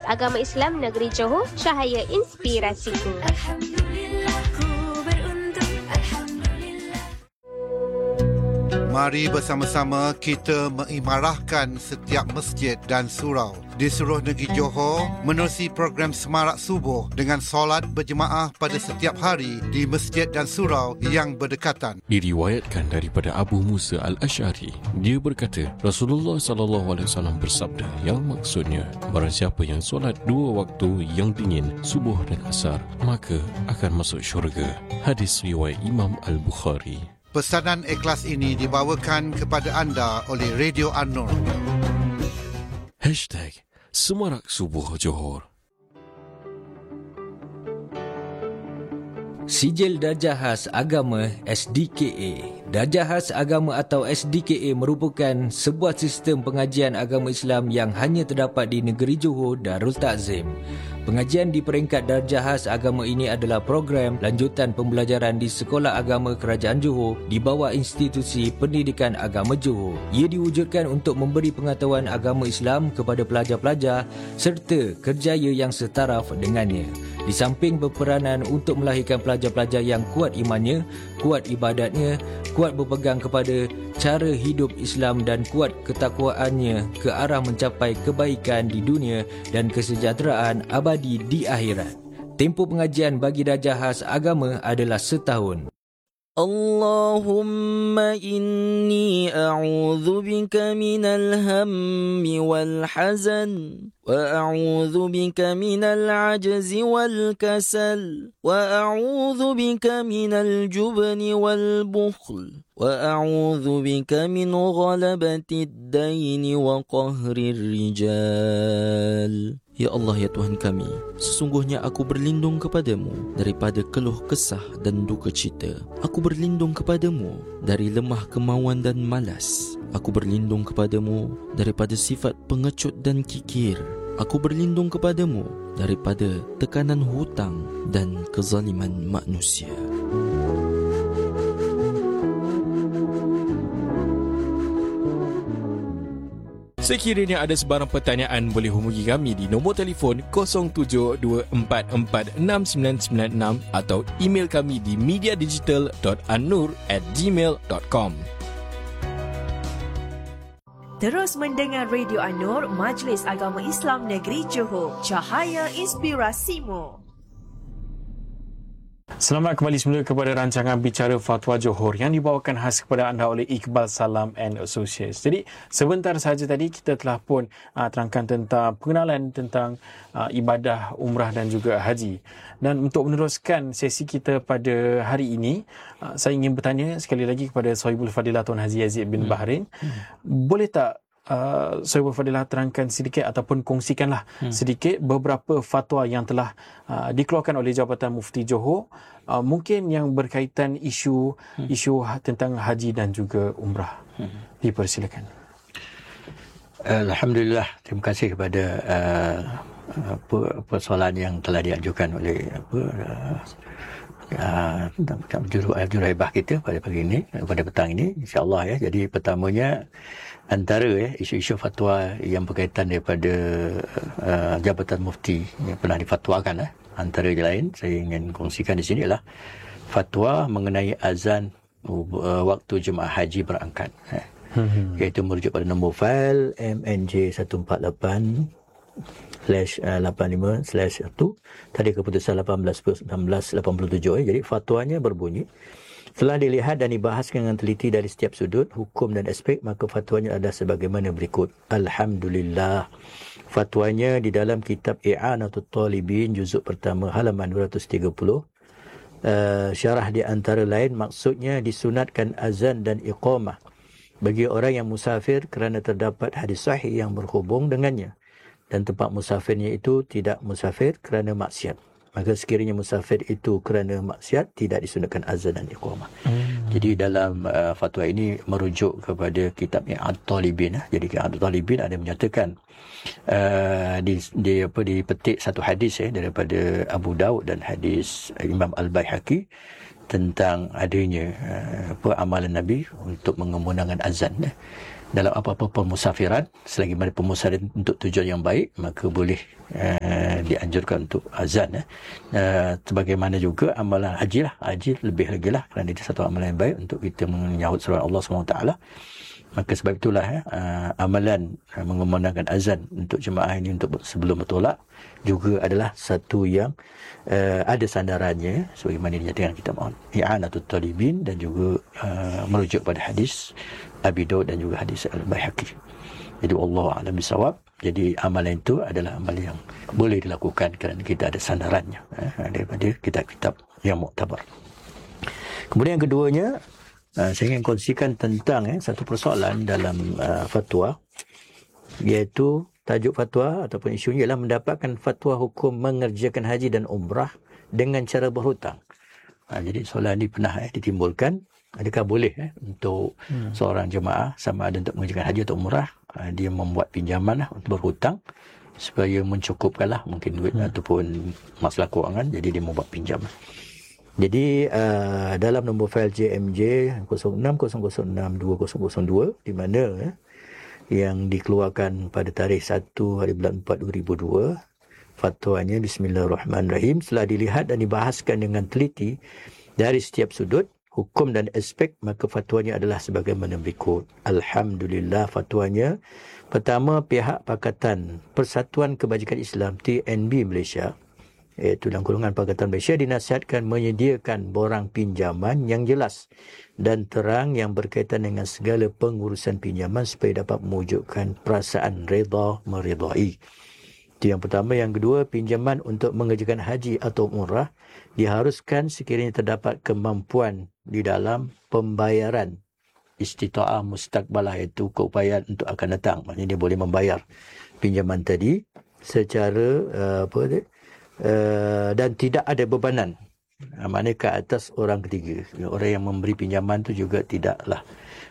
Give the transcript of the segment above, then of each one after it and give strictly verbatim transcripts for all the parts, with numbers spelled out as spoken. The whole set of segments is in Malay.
Agama Islam Negeri Johor, cahaya inspirasiku. Alhamdulillah, ku beruntung. Alhamdulillah. Mari bersama-sama kita mengimarahkan setiap masjid dan surau di seluruh negeri Johor menerusi program Semarak Subuh dengan solat berjemaah pada setiap hari di masjid dan surau yang berdekatan. Diriwayatkan daripada Abu Musa Al-Asy'ari, dia berkata, Rasulullah sallallahu alaihi wasallam bersabda, yang maksudnya, barang siapa yang solat dua waktu yang dingin, subuh dan asar, maka akan masuk syurga. Hadis riwayat Imam Al-Bukhari. Pesanan ikhlas ini dibawakan kepada anda oleh Radio An-Nur. Hashtag Semarak Subuh Johor. Sijil Darjah Khas Agama S D K A. Darjah Khas Agama atau S D K A merupakan sebuah sistem pengajian agama Islam yang hanya terdapat di negeri Johor Darul Ta'zim. Pengajian di peringkat Darjah Khas Agama ini adalah program lanjutan pembelajaran di Sekolah Agama Kerajaan Johor di bawah Institusi Pendidikan Agama Johor. Ia diwujudkan untuk memberi pengetahuan agama Islam kepada pelajar-pelajar serta kerjaya yang setaraf dengannya. Di samping berperanan untuk melahirkan pelajar-pelajar yang kuat imannya, kuat ibadatnya, kuat berpegang kepada cara hidup Islam dan kuat ketakwaannya ke arah mencapai kebaikan di dunia dan kesejahteraan abadi di akhirat. Tempoh pengajian bagi Darjah Khas Agama adalah setahun. Allahumma inni a'udhu bika minal hammi wal hazan wa a'udhu bika minal ajzi wal kasal wa a'udhu bika minal jubni wal bukhl wa a'udhu bika min ghalabati ad-daini wa qahri rijal. Ya Allah, ya Tuhan kami, sesungguhnya aku berlindung kepadamu daripada keluh kesah dan duka cita. Aku berlindung kepadamu dari lemah kemauan dan malas. Aku berlindung kepadamu daripada sifat pengecut dan kikir. Aku berlindung kepadamu daripada tekanan hutang dan kezaliman manusia. Sekiranya ada sebarang pertanyaan, boleh hubungi kami di nombor telefon kosong tujuh dua empat empat enam sembilan sembilan enam atau email kami di mediadigital dot annur at gmail dot com. Terus mendengar Radio An-Nur, Majlis Agama Islam Negeri Johor, cahaya inspirasimu. Selamat kembali semula kepada rancangan Bicara Fatwa Johor yang dibawakan khas kepada anda oleh Iqbal Salam and Associates. Jadi sebentar sahaja tadi kita telah pun uh, terangkan tentang pengenalan tentang uh, ibadah umrah dan juga haji. Dan untuk meneruskan sesi kita pada hari ini, uh, saya ingin bertanya sekali lagi kepada Sahibul Fadilah Tuan Haji Yazid bin hmm. Bahrain. Hmm. Boleh tak Uh, saya berfadilah terangkan sedikit ataupun kongsikanlah hmm. sedikit beberapa fatwa yang telah uh, dikeluarkan oleh Jabatan Mufti Johor, uh, mungkin yang berkaitan isu hmm. isu tentang haji dan juga umrah. Hmm. Dipersilakan. Alhamdulillah, terima kasih kepada uh, apa, persoalan yang telah diajukan oleh apa uh, uh, jurubah kita pada pagi ini, pada petang ini, insya-Allah ya. Jadi pertamanya antara ya, isu-isu fatwa yang berkaitan daripada uh, Jabatan Mufti yang pernah difatwakan, eh. antara lain saya ingin kongsikan di sini adalah fatwa mengenai azan uh, waktu jemaah haji berangkat, eh. hmm. iaitu merujuk pada nombor fail M N J seratus empat puluh lapan slash lapan lima slash satu tadi keputusan lapan belas seribu sembilan ratus lapan puluh tujuh. Eh. Jadi fatwanya berbunyi, setelah dilihat dan dibahas dengan teliti dari setiap sudut hukum dan aspek, maka fatwanya adalah sebagaimana berikut. Alhamdulillah. Fatwanya di dalam kitab I'anatul Talibin juzuk pertama halaman dua ratus tiga puluh. Uh, syarah di antara lain, maksudnya disunatkan azan dan iqamah bagi orang yang musafir kerana terdapat hadis sahih yang berhubung dengannya, dan tempat musafirnya itu tidak musafir kerana maksiat. Maka sekiranya musafir itu kerana maksiat, tidak disunatkan azan dan iqamah. Hmm. Jadi dalam uh, fatwa ini merujuk kepada kitab I'anatul Talibin. Eh. Jadi I'anatul Talibin ada menyatakan uh, di, di apa dipetik satu hadis eh, daripada Abu Daud dan hadis Imam Al-Baihaqi tentang adanya uh, apa amalan Nabi untuk mengemunangkan azan. Eh. dalam apa-apa pemusafiran, selagi mana pemusafiran untuk tujuan yang baik, maka boleh uh, dianjurkan untuk azan. Eh. Uh, sebagaimana juga amalan haji lah, haji lebih lagi lah, kerana itu satu amalan yang baik untuk kita menyahut surat Allah subhanahu wa taala. Maka sebab itulah eh, uh, amalan uh, mengumandangkan azan untuk jemaah ini untuk sebelum bertolak juga adalah satu yang uh, ada sandarannya sebagaimana dinyatakan kitab I'anatut Talibin dan juga uh, merujuk pada hadis Abi Daud dan juga hadis Al-Baihaqi. Jadi Allah a'lam bisawab. Jadi amalan itu adalah amalan yang boleh dilakukan kerana kita ada sandarannya eh, daripada kitab-kitab yang muktabar. Kemudian yang keduanya, Uh, saya ingin kongsikan tentang eh, satu persoalan dalam uh, fatwa, iaitu tajuk fatwa ataupun isunya ialah mendapatkan fatwa hukum mengerjakan haji dan umrah dengan cara berhutang. Uh, jadi soalan ini pernah eh, ditimbulkan, adakah boleh eh, untuk hmm. seorang jemaah sama ada untuk mengerjakan haji atau umrah, uh, dia membuat pinjaman lah, untuk berhutang supaya mencukupkanlah mungkin duit hmm. ataupun masalah kewangan, jadi dia membuat pinjaman. Jadi uh, dalam nombor fail J M J kosong enam kosong kosong enam dua kosong kosong dua di mana eh, yang dikeluarkan pada tarikh satu hari bulan empat dua ribu dua, fatwanya Bismillahirrahmanirrahim, setelah dilihat dan dibahaskan dengan teliti dari setiap sudut hukum dan aspek, maka fatwanya adalah sebagaimana berikut. Alhamdulillah, fatwanya pertama, pihak Pakatan Persatuan Kebajikan Islam T N B Malaysia, iaitu dalam kurungan Pakatan Malaysia, dinasihatkan menyediakan borang pinjaman yang jelas dan terang yang berkaitan dengan segala pengurusan pinjaman supaya dapat mewujudkan perasaan redha meridai. Itu yang pertama. Yang kedua, pinjaman untuk mengerjakan haji atau umrah diharuskan sekiranya terdapat kemampuan di dalam pembayaran istita'ah mustaqbalah, iaitu keupayaan untuk akan datang. Maksudnya dia boleh membayar pinjaman tadi secara uh, apa dia? Uh, dan tidak ada bebanan, uh, maknanya ke atas orang ketiga. Orang yang memberi pinjaman tu juga tidaklah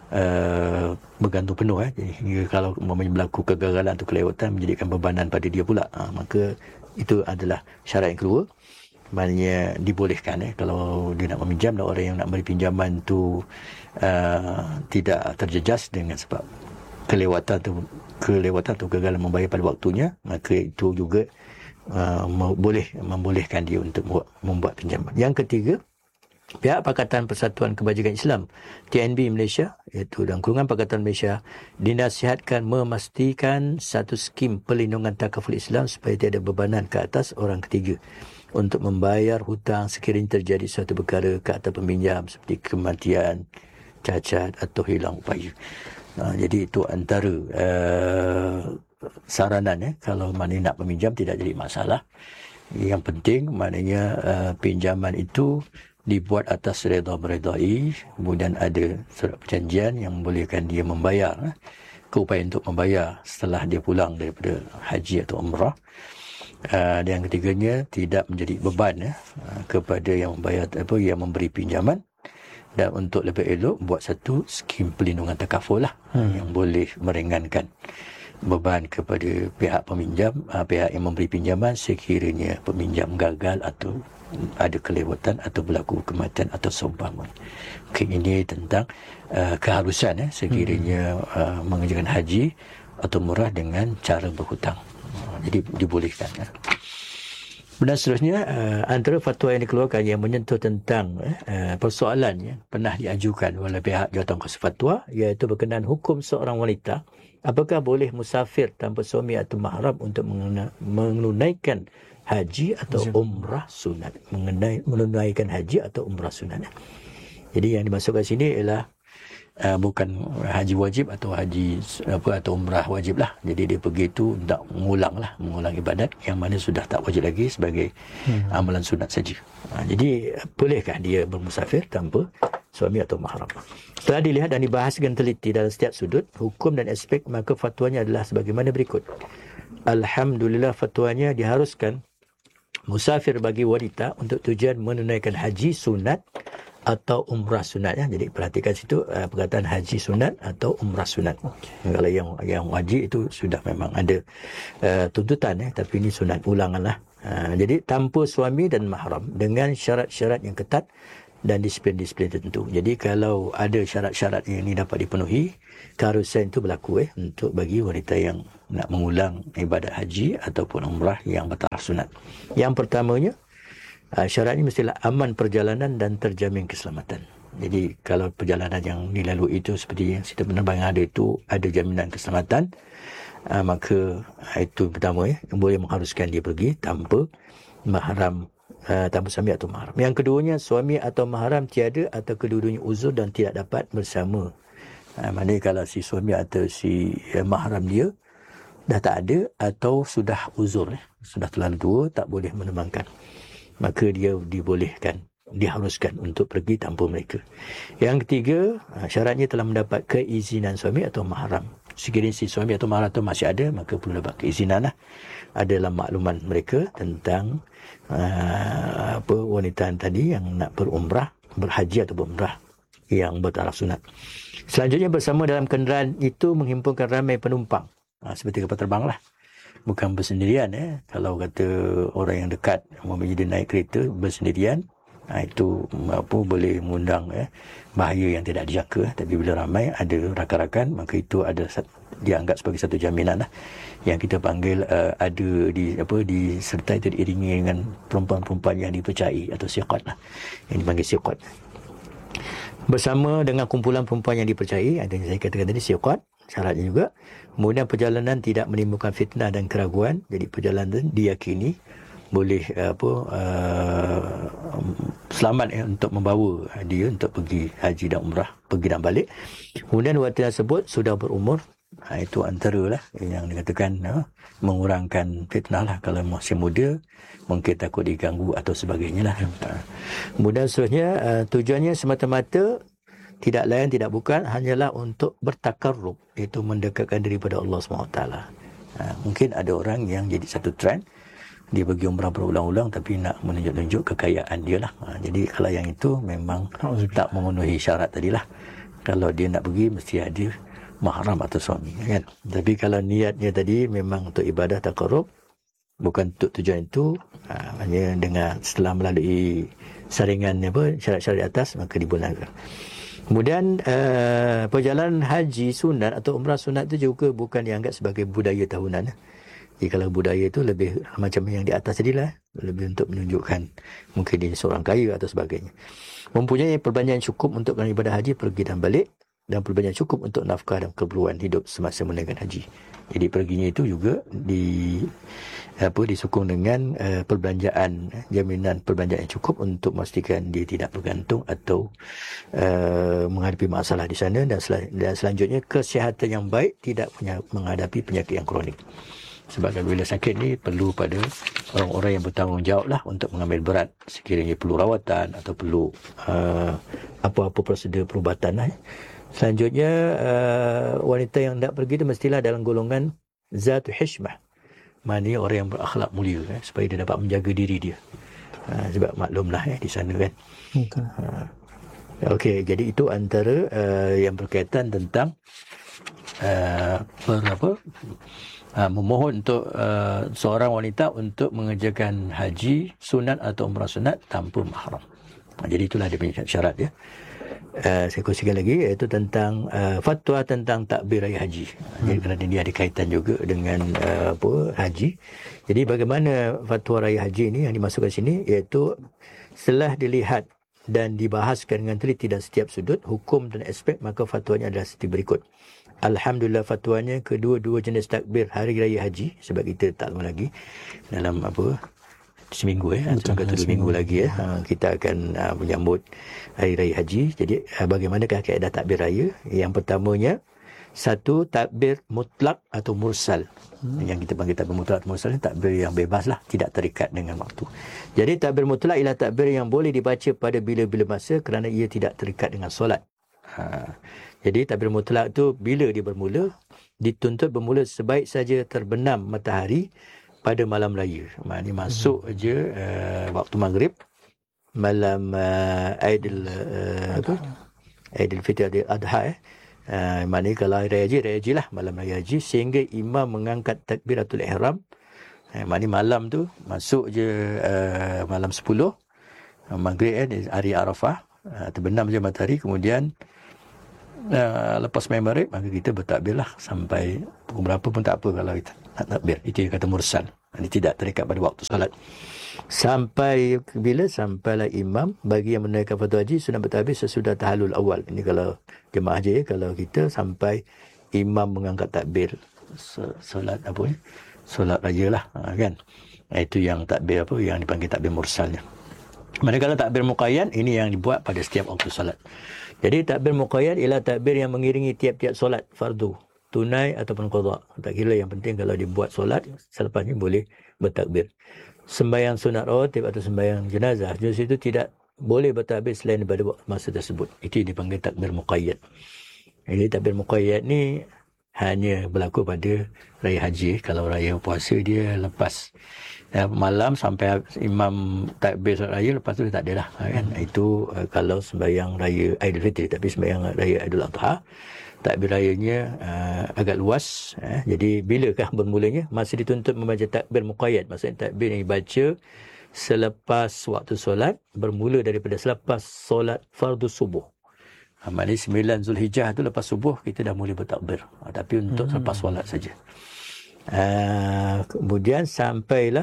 uh, bergantung penuh eh. Jadi hingga kalau umpamanya berlaku kegagalan atau kelewatan menjadikan bebanan pada dia pula, uh, maka itu adalah syarat yang kedua. Maknanya dibolehkan eh, kalau dia nak meminjam dan orang yang nak beri pinjaman tu uh, tidak terjejas dengan sebab kelewatan atau kelewatan atau kegagalan membayar pada waktunya, maka itu juga Uh, boleh membolehkan dia untuk membuat, membuat pinjaman. Yang ketiga, pihak Pakatan Persatuan Kebajikan Islam T N B Malaysia, iaitu dalam kurungan Pakatan Malaysia, dinasihatkan memastikan satu skim perlindungan takaful Islam supaya tiada bebanan ke atas orang ketiga untuk membayar hutang sekiranya terjadi suatu perkara ke atas peminjam seperti kematian, cacat atau hilang upaya. Uh, jadi itu antara uh, saranan eh, kalau mana nak meminjam tidak jadi masalah. Yang penting maknanya uh, pinjaman itu dibuat atas redha meredai, kemudian ada surat perjanjian yang membolehkan dia membayar eh, keupayaan untuk membayar setelah dia pulang daripada haji atau umrah. Uh, dan yang ketiganya tidak menjadi beban eh, uh, kepada yang membayar apa yang memberi pinjaman. Dan untuk lebih elok buat satu skim perlindungan takaful lah hmm. yang boleh meringankan beban kepada pihak peminjam, pihak yang memberi pinjaman sekiranya peminjam gagal atau ada kelewatan atau berlaku kematian atau seumpama. Okay, ini tentang uh, keharusan eh, sekiranya uh, mengerjakan haji atau umrah dengan cara berhutang. Uh, jadi dibolehkan. Eh. Dan seterusnya, uh, antara fatwa yang dikeluarkan yang menyentuh tentang uh, persoalan yang pernah diajukan oleh pihak Jawatankuasa Fatwa, iaitu berkenaan hukum seorang wanita, apakah boleh musafir tanpa suami atau mahram untuk menunaikan haji atau umrah sunat. Mengenai, menunaikan haji atau umrah sunat. Jadi yang dimasukkan sini ialah Uh, bukan haji wajib atau haji apa atau umrah wajib lah. Jadi dia pergi tu nak mengulang lah, mengulang ibadat yang mana sudah tak wajib lagi sebagai hmm. amalan sunat saja. Uh, jadi bolehkah dia bermusafir tanpa suami atau mahram? Setelah dilihat dan dibahas dengan teliti dalam setiap sudut hukum dan aspek, maka fatwanya adalah sebagaimana berikut. Alhamdulillah, fatwanya diharuskan musafir bagi wanita untuk tujuan menunaikan haji sunat atau umrah sunat ya. Jadi perhatikan situ uh, perkataan haji sunat atau umrah sunat. Okay. Kalau yang yang wajib itu sudah memang ada uh, tuntutan ya, tapi ini sunat ulangan lah. Uh, jadi tanpa suami dan mahram dengan syarat-syarat yang ketat dan disiplin-disiplin tertentu. Jadi kalau ada syarat-syarat yang ini dapat dipenuhi, keharusan itu berlaku eh untuk bagi wanita yang nak mengulang ibadat haji ataupun umrah yang bertaraf sunat. Yang pertamanya, syaratnya mestilah aman perjalanan dan terjamin keselamatan. Jadi kalau perjalanan yang dilalui itu seperti yang sistem penerbangan ada itu ada jaminan keselamatan, maka itu pertama ya, yang boleh mengharuskan dia pergi tanpa mahram, Uh, tanpa suami atau mahram. Yang keduanya, suami atau mahram tiada atau kedua-duanya uzur dan tidak dapat bersama. Uh, maknanya kalau si suami atau si uh, mahram dia dah tak ada atau sudah uzur, eh, sudah terlalu tua, tak boleh menemangkan, maka dia dibolehkan, diharuskan untuk pergi tanpa mereka. Yang ketiga, uh, syaratnya telah mendapat keizinan suami atau mahram. Sekiranya si suami atau mahram itu masih ada, maka perlu dapat keizinan lah. Adalah makluman mereka tentang uh, apa wanita tadi yang nak berumrah, berhaji atau berumrah yang bertaraf sunat. Selanjutnya, bersama dalam kenderaan itu menghimpunkan ramai penumpang, ha, seperti kapal terbang lah, bukan bersendirian. Eh. Kalau kata orang yang dekat, umpamanya dia naik kereta bersendirian, ha, itu apa boleh mengundang eh, bahaya yang tidak dijangka. Tapi bila ramai ada rakan-rakan, maka itu ada dianggap sebagai satu jaminan lah, yang kita panggil uh, ada di apa disertai itu diiringi dengan perempuan-perempuan yang dipercayai atau siqat lah, yang dipanggil siqat. Bersama dengan kumpulan perempuan yang dipercayai, ada yang saya katakan tadi siqat, syaratnya juga. Kemudian perjalanan tidak menimbulkan fitnah dan keraguan. Jadi perjalanan diyakini boleh apa uh, selamat ya, untuk membawa dia untuk pergi haji dan umrah, pergi dan balik. Kemudian wanita tersebut sudah berumur. Ha, itu antara lah yang dikatakan ha, mengurangkan fitnah lah. Kalau masih muda mungkin takut diganggu atau sebagainya lah. Ha. Kemudian seterusnya uh, tujuannya semata-mata tidak lain tidak bukan hanyalah untuk bertakarrub, iaitu mendekatkan diri pada Allah subhanahu wa taala. Ha, mungkin ada orang yang jadi satu trend, dia pergi umrah berulang-ulang tapi nak menunjuk-nunjuk kekayaan dia lah. Ha, jadi kalau yang itu memang tak memenuhi syarat tadilah. Kalau dia nak pergi mesti ada mahram atau suami, kan. Tapi kalau niatnya tadi memang untuk ibadah taqarrub, bukan untuk tujuan itu, ha, hanya dengan setelah melalui saringan apa syarat-syarat atas, maka dibenarkan. Kemudian uh, perjalanan haji sunat atau umrah sunat itu juga bukan dianggap sebagai budaya tahunan. Jadi kalau budaya itu lebih macam yang di atas tadilah, lebih untuk menunjukkan mungkin dia seorang kaya atau sebagainya. Mempunyai perbelanjaan cukup untuk ibadah haji pergi dan balik, dan perbelanjaan cukup untuk nafkah dan keperluan hidup semasa menunaikan haji. Jadi perginya itu juga di apa disokong dengan uh, perbelanjaan, jaminan perbelanjaan yang cukup untuk memastikan dia tidak bergantung atau uh, menghadapi masalah di sana, dan, sel- dan selanjutnya kesihatan yang baik, tidak punya menghadapi penyakit yang kronik. Sebab bila sakit ni perlu pada orang-orang yang bertanggungjawab lah untuk mengambil berat sekiranya perlu rawatan atau perlu uh, apa-apa prosedur perubatan lah. Selanjutnya uh, wanita yang nak pergi itu mestilah dalam golongan zatu hishmah, maknanya orang yang berakhlak mulia, eh, supaya dia dapat menjaga diri dia. Uh, sebab maklumlah eh, di sana kan. Okay. Uh, Okey, jadi itu antara uh, yang berkaitan tentang uh, apa uh, memohon untuk uh, seorang wanita untuk mengerjakan haji sunat atau umrah sunat tanpa mahram. Uh, jadi itulah dia punya syarat ya. Uh, saya kongsikan lagi, iaitu tentang uh, fatwa tentang takbir raya haji. Hmm. Jadi kerana dia ada kaitan juga dengan uh, apa haji. Jadi bagaimana fatwa raya haji ini yang dimasukkan sini, iaitu setelah dilihat dan dibahaskan dengan teliti dan setiap sudut hukum dan aspek, maka fatwanya adalah seperti berikut. Alhamdulillah, fatwanya kedua-dua jenis takbir hari raya haji, sebab kita tak lama lagi dalam apa seminggu eh atau kata dua minggu lagi eh ha, kita akan uh, menyambut hari raya haji. Jadi uh, bagaimanakah kaedah takbir raya? Yang pertamanya, satu, takbir mutlak atau mursal. Hmm. Yang kita panggil takbir mutlak atau mursal ni takbir yang bebas lah, tidak terikat dengan waktu. Jadi takbir mutlak ialah takbir yang boleh dibaca pada bila-bila masa kerana ia tidak terikat dengan solat. Ha. Jadi takbir mutlak tu bila dia bermula, dituntut bermula sebaik saja terbenam matahari pada malam raya. Maknanya masuk hmm. je uh, waktu maghrib, malam uh, Aidil uh, apa? Aidil Fitr, Aidil Adha eh. Uh, maknanya kalau hari raya haji, raya haji lah, malam raya haji, sehingga imam mengangkat takbiratul ihram. Uh, maknanya malam tu masuk je uh, malam sepuluh uh, maghrib eh, hari Arafah. uh, terbenam je matahari, kemudian uh, lepas sembahyang maghrib, maka kita bertakbir lah sampai pukul berapa pun tak apa kalau kita nak takbir. Itu yang kata mursal. Ini tidak terikat pada waktu salat. Sampai bila? Sampailah imam. Bagi yang menunaikan fardu haji, sunat bertakbir sesudah tahallul awal. Ini kalau jemaah haji, kalau kita sampai imam mengangkat takbir solat apa ni? Solat raya lah, ha, kan? Itu yang takbir apa? Yang dipanggil takbir mursalnya. Manakala takbir muqayyad, ini yang dibuat pada setiap waktu solat. Jadi takbir muqayyad ialah takbir yang mengiringi tiap-tiap solat fardu, tunai ataupun qada. Tak kira, yang penting kalau dibuat solat, selepas ini boleh bertakbir. Sembahyang sunat rawatib atau sembahyang jenazah, jenis itu tidak boleh bertakbir selain daripada masa tersebut. Itu yang dipanggil takbir muqayyad. Jadi takbir muqayyad ni hanya berlaku pada raya haji. Kalau raya puasa dia lepas ya, malam sampai imam takbir solat raya, lepas tu dia tak ada lah, kan? Itu uh, kalau sembahyang raya Aidilfitri. Tapi sembahyang raya Aidil Adha, takbir rayanya uh, agak luas, eh. Jadi bilakah bermulanya? Masih dituntut membaca takbir muqayyad. Maksudnya takbir yang dibaca selepas waktu solat, bermula daripada selepas solat fardu subuh. Ha, maknanya sembilan Zulhijjah tu lepas subuh kita dah mula bertakbir. Ha, tapi untuk hmm. selepas solat saja. Uh, kemudian sampailah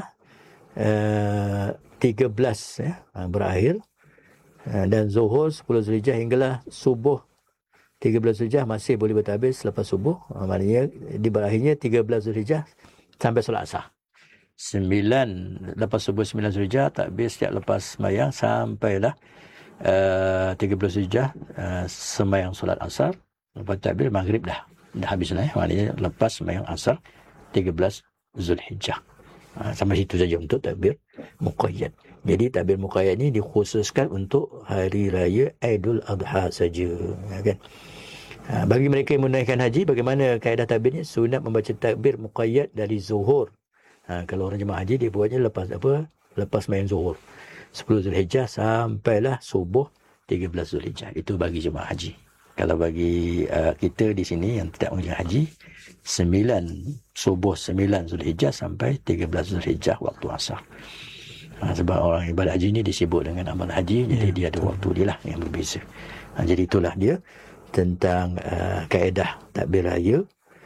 uh, tiga belas ya, berakhir. Uh, dan Zuhur sepuluh Zulhijjah hinggalah subuh tiga belas Zulhijjah masih boleh bertakbir selepas subuh. Uh, maknanya di berakhirnya tiga belas Zulhijjah sampai solat asar. sembilan lepas subuh sembilan Zulhijjah takbir setiap lepas sembahyang sampailah Uh, tiga belas Zulhijjah uh, sembahyang solat asar, lepas takbir maghrib dah dah habis lah, eh. Maknanya lepas sembahyang asar tiga belas Zulhijjah. Uh, sampai situ saja untuk takbir muqayyad. Jadi takbir muqayyad ni dikhususkan untuk hari raya Aidul Adha saja, ya, kan? Uh, bagi mereka yang menunaikan haji, bagaimana kaedah takbirnya? Sunat membaca takbir muqayyad dari zuhur. Uh, kalau orang jemaah haji dia buatnya lepas apa? Lepas sembahyang zuhur sepuluh Zulhijjah sampailah subuh tiga belas Zulhijjah. Itu bagi jemaah haji. Kalau bagi uh, kita di sini yang tidak menunaikan haji, sembilan subuh sembilan Zulhijjah sampai tiga belas Zulhijjah waktu asar. Ha, sebab orang ibadat haji ni disibuk dengan amal haji, ya, jadi dia ada waktu dia lah yang berbeza. Ha, jadi itulah dia tentang uh, kaedah takbir raya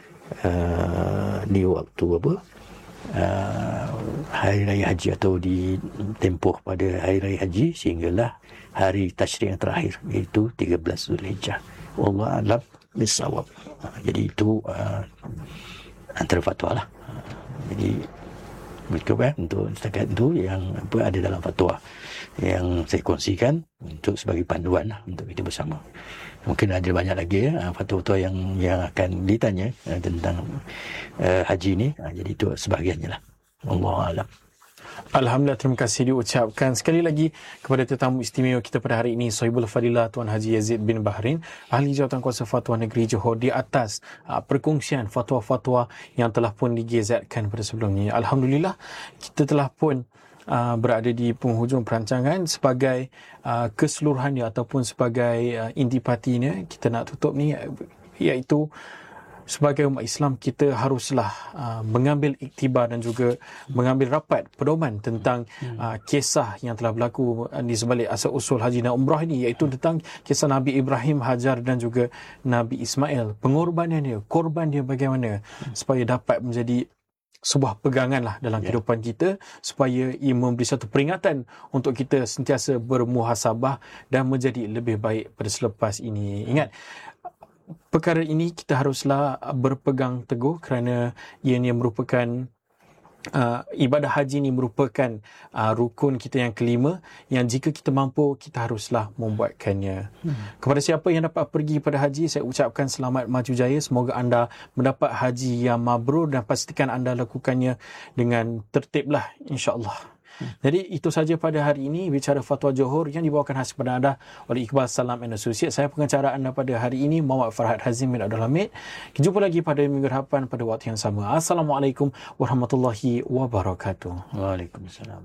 uh, di waktu apa? Uh, hari raya haji atau di tempoh pada hari raya haji sehinggalah hari tasyrik yang terakhir, iaitu tiga belas Zulhijjah. Wallahu a'lam bissawab. Uh, jadi itu uh, antara fatwa lah. Uh, jadi betul kan, untuk setakat itu yang apa ada dalam fatwa yang saya kongsikan untuk sebagai panduan lah untuk kita bersama. Mungkin ada banyak lagi ya, fatwa-fatwa yang yang akan ditanya uh, tentang uh, haji ni. Uh, jadi itu sebahagiannya lah. Wallahu a'lam. Alhamdulillah, terima kasih diucapkan sekali lagi kepada tetamu istimewa kita pada hari ini, Sohibul Fadilah Tuan Haji Yazid bin Bahrin, Ahli Jawatankuasa Fatwa Negeri Johor, di atas uh, perkongsian fatwa-fatwa yang telah pun digezatkan pada sebelumnya. Alhamdulillah, kita telah pun Uh, berada di penghujung perancangan. Sebagai uh, keseluruhannya ataupun sebagai uh, intipatinya, kita nak tutup ni, iaitu sebagai umat Islam kita haruslah uh, mengambil iktibar dan juga mengambil rapat pedoman tentang uh, kisah yang telah berlaku uh, di sebalik asal usul haji dan umrah ini, iaitu tentang kisah Nabi Ibrahim, Hajar dan juga Nabi Ismail. Pengorbanan dia, korban dia bagaimana supaya dapat menjadi sebuah pegangan lah dalam yeah. kehidupan kita, supaya ia memberi satu peringatan untuk kita sentiasa bermuhasabah dan menjadi lebih baik pada selepas ini. Ingat, perkara ini kita haruslah berpegang teguh kerana ianya merupakan Uh, ibadah haji ini merupakan uh, rukun kita yang kelima, yang jika kita mampu kita haruslah membuatkannya. Hmm. Kepada siapa yang dapat pergi pada haji, saya ucapkan selamat maju jaya. Semoga anda mendapat haji yang mabrur dan pastikan anda lakukannya dengan tertiblah, insya-Allah. Hmm. Jadi itu saja pada hari ini bicara Fatwa Johor yang dibawakan khas kepada anda oleh Iqbal Salam and Associates. Saya pengacara anda pada hari ini, Muhammad Farhad Hazim bin Abdul Hamid. Jumpa lagi pada minggu depan pada waktu yang sama. Assalamualaikum warahmatullahi wabarakatuh. Waalaikumsalam.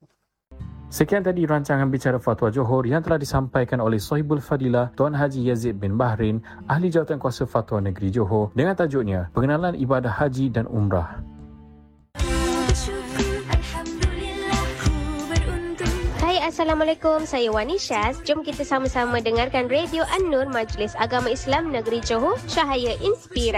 Sekian tadi rancangan bicara Fatwa Johor yang telah disampaikan oleh Sohibul Fadilah Tuan Haji Yazid bin Bahrin, Ahli Jawatankuasa Fatwa Negeri Johor, dengan tajuknya Pengenalan Ibadah Haji dan Umrah. Assalamualaikum. Saya Wani Syaz. Jom kita sama-sama dengarkan Radio An-Nur Majlis Agama Islam Negeri Johor, cahaya inspirasi.